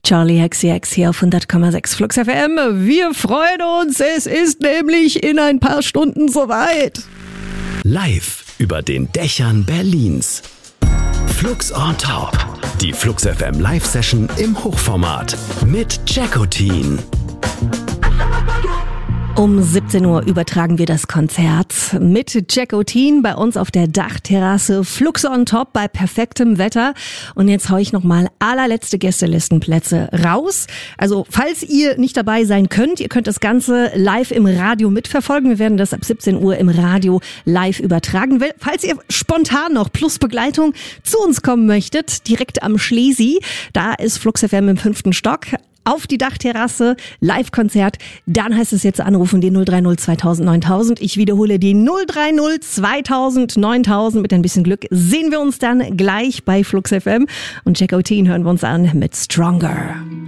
Charlie XCX hier auf 100,6 Flux FM. Wir freuen uns, es ist nämlich in ein paar Stunden soweit. Live über den Dächern Berlins. Flux on Top. Die Flux FM Live-Session im Hochformat mit Jackotin. Um 17 Uhr übertragen wir das Konzert mit Jackotin bei uns auf der Dachterrasse Flux on Top bei perfektem Wetter. Und jetzt hau ich nochmal allerletzte Gästelistenplätze raus. Also falls ihr nicht dabei sein könnt, ihr könnt das Ganze live im Radio mitverfolgen. Wir werden das ab 17 Uhr im Radio live übertragen. Falls ihr spontan noch plus Begleitung zu uns kommen möchtet, direkt am Schlesi, da ist Flux FM im 5. Stock. Auf die Dachterrasse, Live-Konzert, dann heißt es jetzt anrufen, die 030 2000 9000. Ich wiederhole die 030 2000 9000. Mit ein bisschen Glück sehen wir uns dann gleich bei Flux FM. Und Jackotin hören wir uns an mit Stronger.